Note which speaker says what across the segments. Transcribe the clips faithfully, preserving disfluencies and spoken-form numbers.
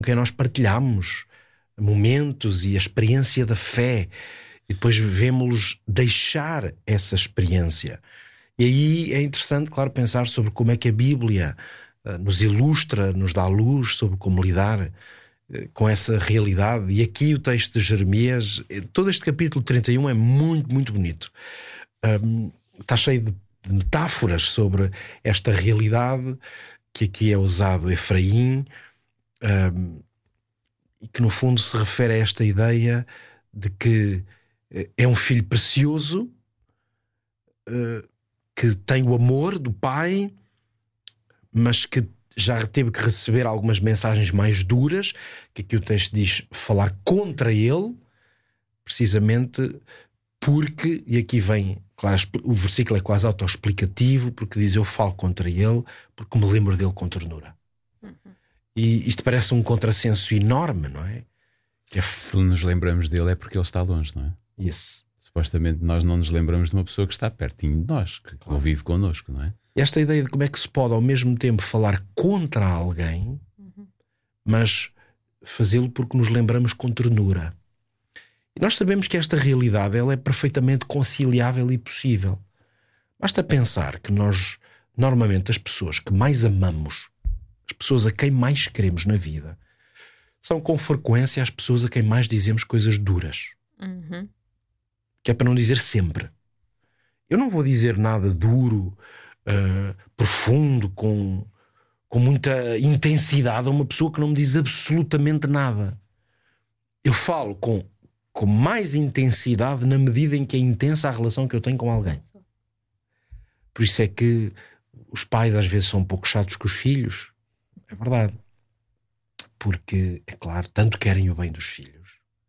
Speaker 1: quem nós partilhamos momentos e a experiência da fé, e depois vemos-los deixar essa experiência. E aí é interessante, claro, pensar sobre como é que a Bíblia uh, nos ilustra, nos dá luz sobre como lidar uh, com essa realidade. E aqui o texto de Jeremias, todo este capítulo trinta e um é muito, muito bonito. Um, está cheio de, de metáforas sobre esta realidade, que aqui é usado Efraim, um, e que no fundo se refere a esta ideia de que é um filho precioso, uh, que tem o amor do pai, mas que já teve que receber algumas mensagens mais duras, que aqui o texto diz falar contra ele, precisamente porque, e aqui vem, claro, o versículo é quase autoexplicativo, porque diz: eu falo contra ele porque me lembro dele com ternura. Uhum. E isto parece um contrassenso enorme, não é? Que é...
Speaker 2: Se nos lembramos dele é porque ele está longe, não é?
Speaker 1: Isso.
Speaker 2: Supostamente nós não nos lembramos de uma pessoa que está pertinho de nós, que convive connosco, não é?
Speaker 1: Esta ideia de como é que se pode ao mesmo tempo falar contra alguém, uhum. mas fazê-lo porque nos lembramos com ternura. E nós sabemos que esta realidade ela é perfeitamente conciliável e possível. Basta pensar que nós, normalmente, as pessoas que mais amamos, as pessoas a quem mais queremos na vida, são com frequência as pessoas a quem mais dizemos coisas duras. Uhum. Que é para não dizer sempre. Eu não vou dizer nada duro, uh, profundo, com, com muita intensidade a uma pessoa que não me diz absolutamente nada. Eu falo com, com mais intensidade na medida em que é intensa a relação que eu tenho com alguém. Por isso é que os pais às vezes são um pouco chatos com os filhos. É verdade. Porque, é claro, tanto querem o bem dos filhos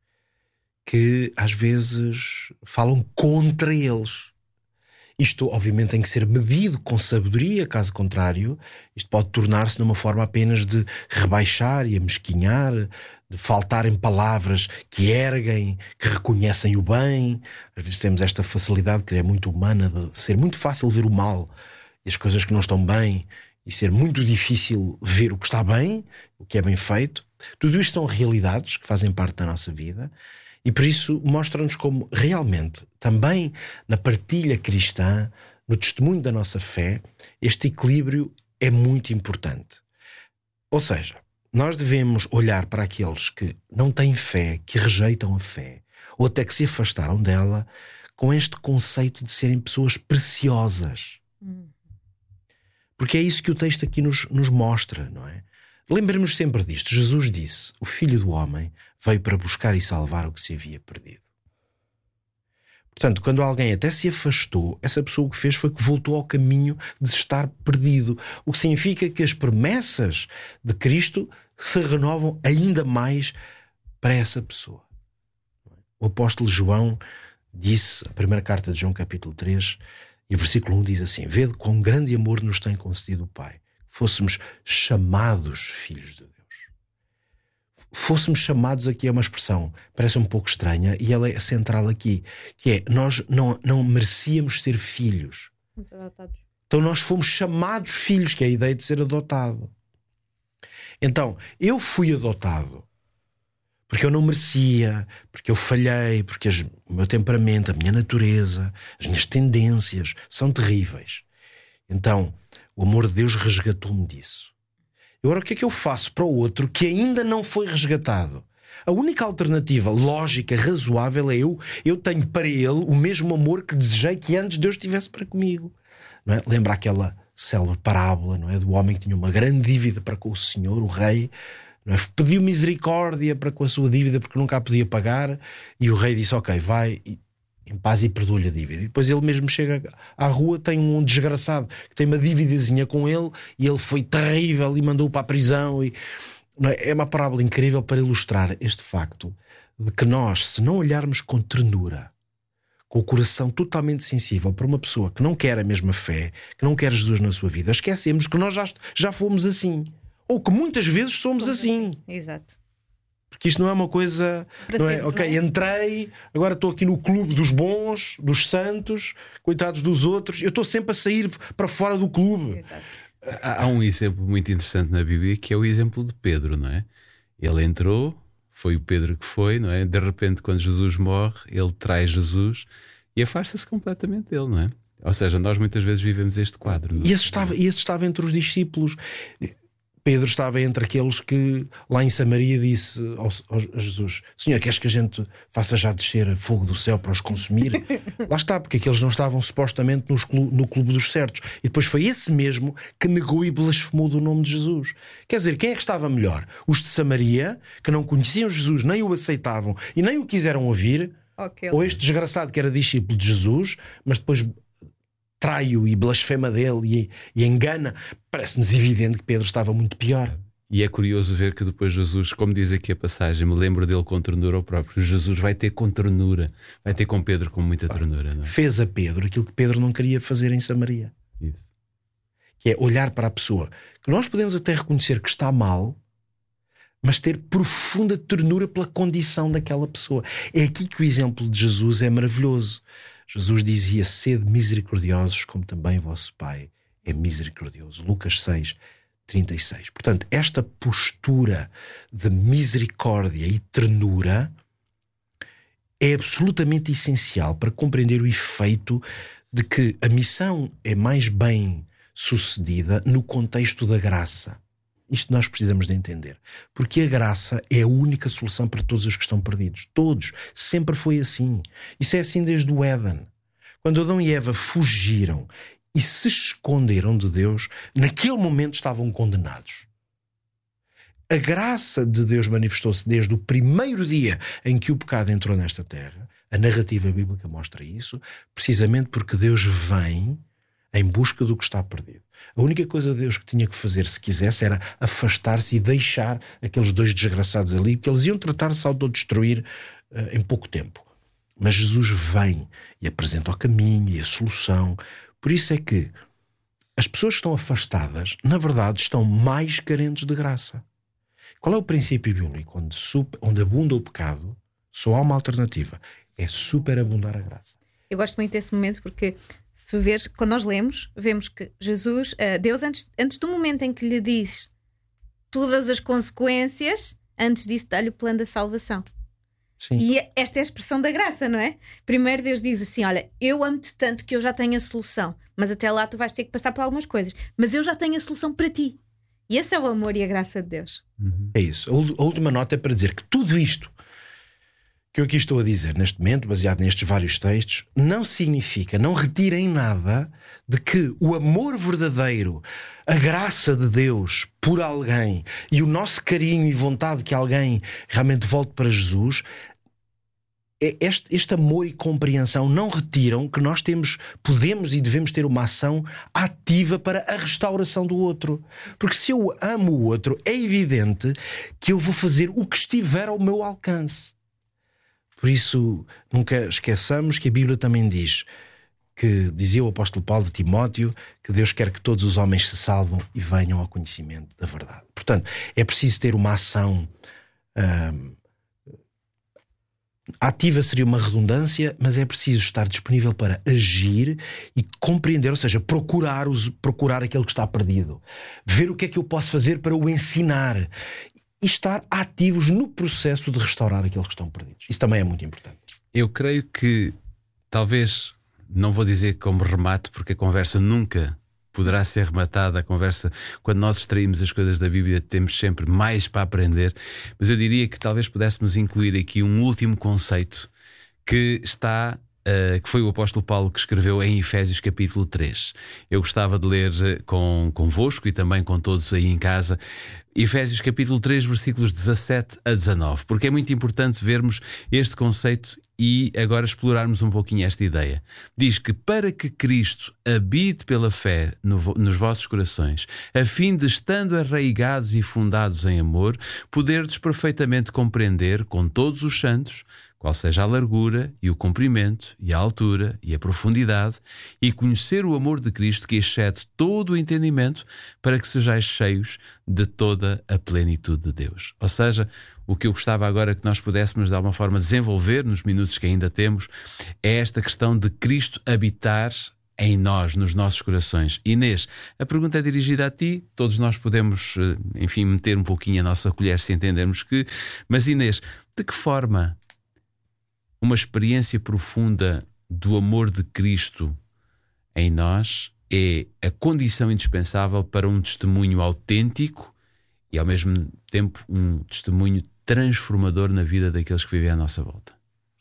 Speaker 1: que às vezes falam contra eles. Isto obviamente tem que ser medido com sabedoria, caso contrário isto pode tornar-se numa forma apenas de rebaixar e amesquinhar, de faltarem palavras que erguem, que reconhecem o bem. Às vezes temos esta facilidade que é muito humana, de ser muito fácil ver o mal e as coisas que não estão bem, e ser muito difícil ver o que está bem, o que é bem feito. Tudo isto são realidades que fazem parte da nossa vida. E por isso mostra-nos como realmente, também na partilha cristã, no testemunho da nossa fé, este equilíbrio é muito importante. Ou seja, nós devemos olhar para aqueles que não têm fé, que rejeitam a fé, ou até que se afastaram dela, com este conceito de serem pessoas preciosas. Porque é isso que o texto aqui nos, nos mostra, não é? Lembremos sempre disto. Jesus disse: o Filho do Homem veio para buscar e salvar o que se havia perdido. Portanto, quando alguém até se afastou, essa pessoa o que fez foi que voltou ao caminho de estar perdido. O que significa que as promessas de Cristo se renovam ainda mais para essa pessoa. O apóstolo João disse, a primeira carta de João, capítulo três, e o versículo um diz assim: vede quão grande amor nos tem concedido o Pai, fôssemos chamados filhos de Deus. Fôssemos chamados, aqui é uma expressão, parece um pouco estranha, e ela é central aqui, que é, nós não, não merecíamos ser filhos.
Speaker 3: Fomos adotados.
Speaker 1: Então nós fomos chamados filhos, que é a ideia de ser adotado. Então, eu fui adotado porque eu não merecia, porque eu falhei, porque as, o meu temperamento, a minha natureza, as minhas tendências são terríveis. Então, o amor de Deus resgatou-me disso. Agora, o que é que eu faço para o outro que ainda não foi resgatado? A única alternativa lógica, razoável, é eu, eu tenho para ele o mesmo amor que desejei que antes Deus tivesse para comigo. Não é? Lembra aquela célebre parábola, não é? Do homem que tinha uma grande dívida para com o Senhor, o rei, não é? Pediu misericórdia para com a sua dívida porque nunca a podia pagar, e o rei disse: ok, vai em paz e perdoa-lhe a dívida. E depois ele mesmo chega à rua, tem um desgraçado que tem uma dívidazinha com ele, e ele foi terrível e mandou-o para a prisão. E, não é? É uma parábola incrível para ilustrar este facto de que nós, se não olharmos com ternura, com o coração totalmente sensível para uma pessoa que não quer a mesma fé, que não quer Jesus na sua vida, esquecemos que nós já, já fomos assim, ou que muitas vezes somos assim.
Speaker 3: Exato.
Speaker 1: Porque isto não é uma coisa, não é, ok, entrei, agora estou aqui no clube dos bons, dos santos, coitados dos outros, eu estou sempre a sair para fora do clube.
Speaker 3: Exato.
Speaker 2: Há um exemplo muito interessante na Bíblia, que é o exemplo de Pedro, não é? Ele entrou, foi o Pedro que foi, não é? De repente, quando Jesus morre, ele traz Jesus e afasta-se completamente dele, não é? Ou seja, nós muitas vezes vivemos este quadro.
Speaker 1: E esse estava, esse estava entre os discípulos. Pedro estava entre aqueles que lá em Samaria disse ao, ao, a Jesus: Senhor, queres que a gente faça já descer fogo do céu para os consumir? Lá está, porque aqueles não estavam supostamente nos, no clube dos certos. E depois foi esse mesmo que negou e blasfemou do nome de Jesus. Quer dizer, quem é que estava melhor? Os de Samaria, que não conheciam Jesus, nem o aceitavam e nem o quiseram ouvir, okay. Ou este desgraçado que era discípulo de Jesus, mas depois trai-o e blasfema dele e, e engana. Parece-nos evidente que Pedro estava muito pior.
Speaker 2: E é curioso ver que depois Jesus, como diz aqui a passagem, me lembro dele com ternura ao próprio. Jesus vai ter com ternura, vai ter com Pedro com muita ternura, não é?
Speaker 1: Fez a Pedro aquilo que Pedro não queria fazer em Samaria.
Speaker 2: Isso.
Speaker 1: Que é olhar para a pessoa que nós podemos até reconhecer que está mal, mas ter profunda ternura pela condição daquela pessoa. É aqui que o exemplo de Jesus é maravilhoso. Jesus dizia: sede misericordiosos como também vosso Pai é misericordioso. Lucas seis, trinta e seis. Portanto, esta postura de misericórdia e ternura é absolutamente essencial para compreender o efeito de que a missão é mais bem sucedida no contexto da graça. Isto nós precisamos de entender. Porque a graça é a única solução para todos os que estão perdidos. Todos. Sempre foi assim. Isso é assim desde o Éden. Quando Adão e Eva fugiram e se esconderam de Deus, naquele momento estavam condenados. A graça de Deus manifestou-se desde o primeiro dia em que o pecado entrou nesta terra. A narrativa bíblica mostra isso, precisamente porque Deus vem em busca do que está perdido. A única coisa de Deus que tinha que fazer, se quisesse, era afastar-se e deixar aqueles dois desgraçados ali, porque eles iam tratar-se de autodestruir uh, em pouco tempo. Mas Jesus vem e apresenta o caminho e a solução. Por isso é que as pessoas que estão afastadas, na verdade, estão mais carentes de graça. Qual é o princípio bíblico? Onde, super, onde abunda o pecado, só há uma alternativa. É superabundar a graça.
Speaker 3: Eu gosto muito desse momento porque, se vês, quando nós lemos, vemos que Jesus, Deus, antes, antes do momento em que lhe diz todas as consequências, antes disso dá-lhe o plano da salvação.
Speaker 1: Sim.
Speaker 3: E esta é a expressão da graça, não é? Primeiro Deus diz assim: olha, eu amo-te tanto que eu já tenho a solução, mas até lá tu vais ter que passar por algumas coisas, mas eu já tenho a solução para ti. E esse é o amor e a graça de Deus.
Speaker 1: Uhum. É isso. A última nota é para dizer que tudo isto que eu aqui estou a dizer neste momento, baseado nestes vários textos, não significa, não retira em nada de que o amor verdadeiro, a graça de Deus por alguém e o nosso carinho e vontade que alguém realmente volte para Jesus, este, este amor e compreensão não retiram que nós temos, podemos e devemos ter uma ação ativa para a restauração do outro. Porque se eu amo o outro, é evidente que eu vou fazer o que estiver ao meu alcance. Por isso, nunca esqueçamos que a Bíblia também diz, que dizia o apóstolo Paulo de Timóteo, que Deus quer que todos os homens se salvam e venham ao conhecimento da verdade. Portanto, é preciso ter uma ação hum, ativa, seria uma redundância, mas é preciso estar disponível para agir e compreender, ou seja, procurar, os, procurar aquele que está perdido, ver o que é que eu posso fazer para o ensinar e estar ativos no processo de restaurar aqueles que estão perdidos. Isso também é muito importante.
Speaker 2: Eu creio que, talvez, não vou dizer como remate, porque a conversa nunca poderá ser rematada. A conversa, quando nós extraímos as coisas da Bíblia, temos sempre mais para aprender. Mas eu diria que talvez pudéssemos incluir aqui um último conceito que está... Uh, que foi o apóstolo Paulo que escreveu em Efésios capítulo três. Eu gostava de ler com, convosco e também com todos aí em casa Efésios capítulo três, versículos dezassete a dezanove, porque é muito importante vermos este conceito e agora explorarmos um pouquinho esta ideia. Diz que para que Cristo habite pela fé no, nos vossos corações, a fim de, estando arraigados e fundados em amor, poderdes perfeitamente compreender com todos os santos qual seja a largura e o comprimento e a altura e a profundidade, e conhecer o amor de Cristo que excede todo o entendimento, para que sejais cheios de toda a plenitude de Deus. Ou seja, o que eu gostava agora que nós pudéssemos de alguma forma desenvolver nos minutos que ainda temos é esta questão de Cristo habitar em nós, nos nossos corações. Inês, a pergunta é dirigida a ti. Todos nós podemos, enfim, meter um pouquinho a nossa colher se entendermos que... Mas Inês, de que forma uma experiência profunda do amor de Cristo em nós é a condição indispensável para um testemunho autêntico e, ao mesmo tempo, um testemunho transformador na vida daqueles que vivem à nossa volta?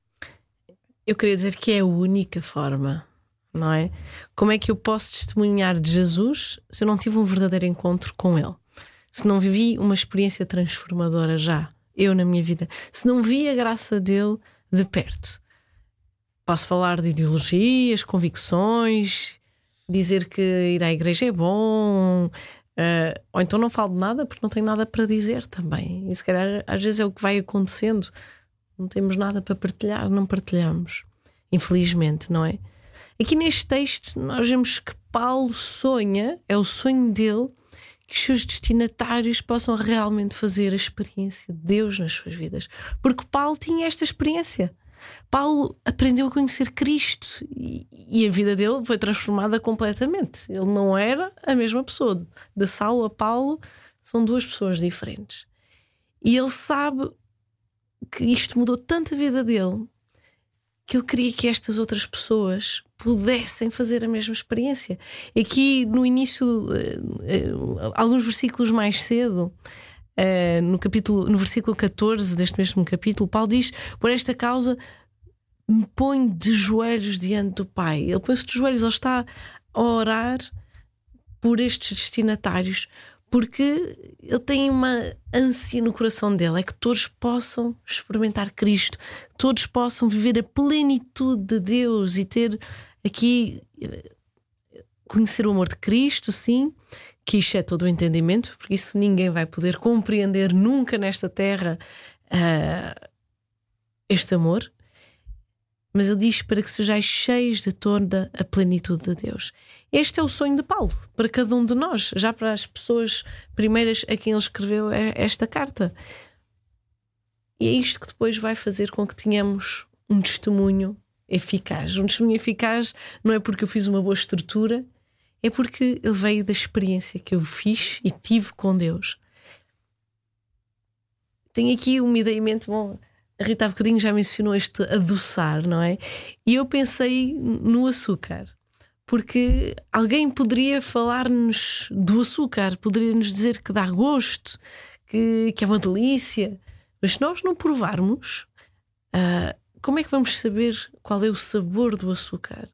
Speaker 4: Eu queria dizer que é a única forma, não é? Como é que eu posso testemunhar de Jesus se eu não tive um verdadeiro encontro com Ele? Se não vivi uma experiência transformadora já, eu na minha vida, se não vi a graça dele de perto. Posso falar de ideologias, convicções, dizer que ir à igreja é bom, uh, ou então não falo de nada porque não tenho nada para dizer também. E se calhar às vezes é o que vai acontecendo. Não temos nada para partilhar, não partilhamos. Infelizmente, não é? Aqui neste texto nós vemos que Paulo sonha, é o sonho dele, que os seus destinatários possam realmente fazer a experiência de Deus nas suas vidas. Porque Paulo tinha esta experiência. Paulo aprendeu a conhecer Cristo e, e a vida dele foi transformada completamente. Ele não era a mesma pessoa. De Saulo a Paulo são duas pessoas diferentes. E ele sabe que isto mudou tanto a vida dele que ele queria que estas outras pessoas pudessem fazer a mesma experiência. Aqui no início, uh, uh, alguns versículos mais cedo, uh, no, capítulo, no versículo catorze deste mesmo capítulo, Paulo diz: por esta causa me ponho de joelhos diante do Pai. Ele põe-se de joelhos, ele está a orar por estes destinatários, porque ele tem uma ânsia no coração dele, é que todos possam experimentar Cristo, todos possam viver a plenitude de Deus e ter aqui, conhecer o amor de Cristo, sim, que isto é todo o entendimento, porque isso ninguém vai poder compreender nunca nesta terra, uh, este amor. Mas ele diz para que sejais cheios de toda a plenitude de Deus. Este é o sonho de Paulo, para cada um de nós, já para as pessoas primeiras a quem ele escreveu esta carta. E é isto que depois vai fazer com que tenhamos um testemunho eficaz. Um testemunho eficaz não é porque eu fiz uma boa estrutura, é porque ele veio da experiência que eu fiz e tive com Deus. Tenho aqui uma ideia em mente, bom... A Rita há bocadinho já mencionou este adoçar, não é? E eu pensei no açúcar, porque alguém poderia falar-nos do açúcar, poderia nos dizer que dá gosto, que, que é uma delícia, mas se nós não provarmos, uh, como é que vamos saber qual é o sabor do açúcar?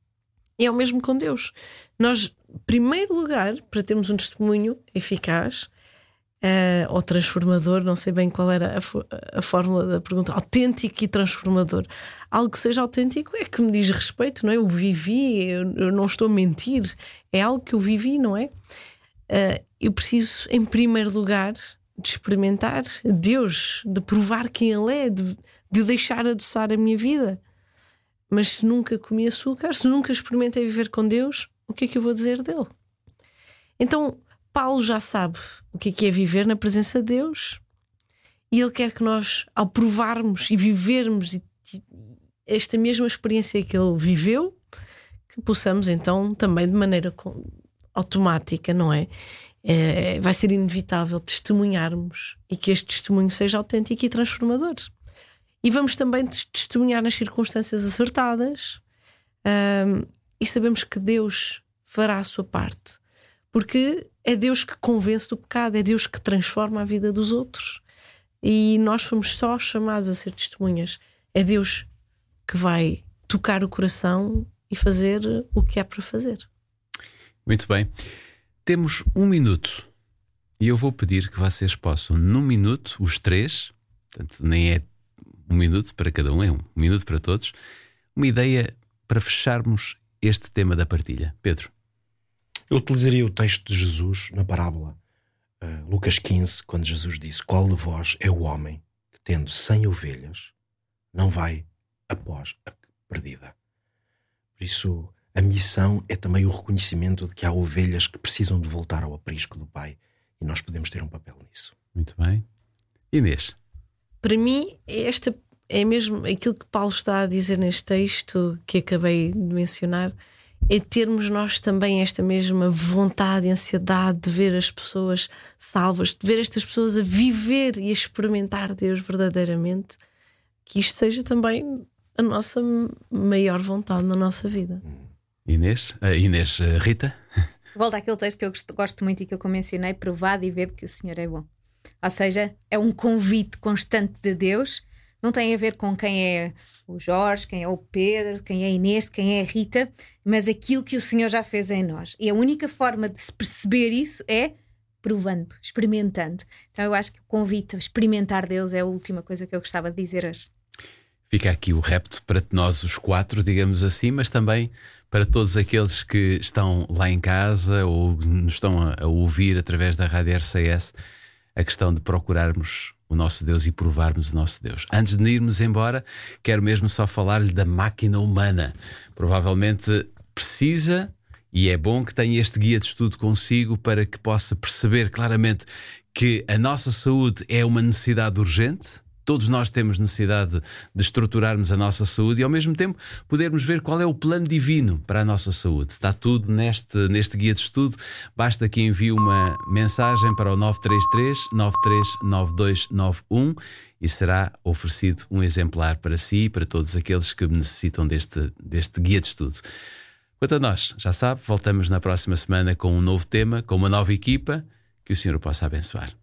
Speaker 4: E é o mesmo com Deus. Nós, em primeiro lugar, para termos um testemunho eficaz, Uh, ou transformador, não sei bem qual era a, a fórmula da pergunta, autêntico e transformador. Algo que seja autêntico é que me diz respeito, não é? Eu vivi, eu, eu não estou a mentir, é algo que eu vivi, não é? Uh, eu preciso, em primeiro lugar, de experimentar Deus, de provar quem Ele é, de, de o deixar adoçar a minha vida. Mas se nunca comi açúcar, se nunca experimentei viver com Deus, o que é que eu vou dizer dele? Então, Paulo já sabe o que é, que é viver na presença de Deus e ele quer que nós, ao provarmos e vivermos esta mesma experiência que ele viveu, que possamos então também de maneira automática, não é? É, vai ser inevitável testemunharmos e que este testemunho seja autêntico e transformador. E vamos também testemunhar nas circunstâncias acertadas, um, e sabemos que Deus fará a sua parte. Porque é Deus que convence do pecado, é Deus que transforma a vida dos outros. E nós somos só chamados a ser testemunhas. É Deus que vai tocar o coração e fazer o que há para fazer.
Speaker 2: Muito bem. Temos um minuto. E eu vou pedir que vocês possam, num minuto, os três, portanto, nem é um minuto para cada um, é um minuto para todos, uma ideia para fecharmos este tema da partilha. Pedro.
Speaker 1: Eu utilizaria o texto de Jesus na parábola, uh, Lucas quinze, quando Jesus disse: qual de vós é o homem que, tendo cem ovelhas, não vai após a perdida? Por isso, a missão é também o reconhecimento de que há ovelhas que precisam de voltar ao aprisco do Pai, e nós podemos ter um papel nisso.
Speaker 2: Muito bem. Inês?
Speaker 4: Para mim, esta é mesmo aquilo que Paulo está a dizer neste texto que acabei de mencionar. é termos nós também esta mesma vontade e ansiedade de ver as pessoas salvas, de ver estas pessoas a viver e a experimentar Deus verdadeiramente, que isto seja também a nossa maior vontade na nossa vida.
Speaker 2: Inês? Uh, Inês, uh, Rita?
Speaker 3: Volta àquele texto que eu gosto, gosto muito e que eu mencionei: provado e ver que o Senhor é bom. Ou seja, é um convite constante de Deus. Não tem a ver com quem é o Jorge, quem é o Pedro, quem é a Inês, quem é a Rita, mas aquilo que o Senhor já fez em nós. E a única forma de se perceber isso é provando, experimentando. Então eu acho que o convite a experimentar Deus é a última coisa que eu gostava de dizer hoje.
Speaker 2: Fica aqui o repto para nós os quatro, digamos assim, mas também para todos aqueles que estão lá em casa ou nos estão a, a ouvir através da Rádio R C S, a questão de procurarmos o nosso Deus e provarmos o nosso Deus. Antes de irmos embora, quero mesmo só falar-lhe da máquina humana. Provavelmente precisa, e é bom que tenha este guia de estudo consigo para que possa perceber claramente que a nossa saúde é uma necessidade urgente. Todos nós temos necessidade de estruturarmos a nossa saúde e, ao mesmo tempo, podermos ver qual é o plano divino para a nossa saúde. Está tudo neste, neste guia de estudo. Basta que envie uma mensagem para o nove três três, nove três nove dois nove um e será oferecido um exemplar para si e para todos aqueles que necessitam deste, deste guia de estudo. Quanto a nós, já sabe, voltamos na próxima semana com um novo tema, com uma nova equipa. Que o Senhor o possa abençoar.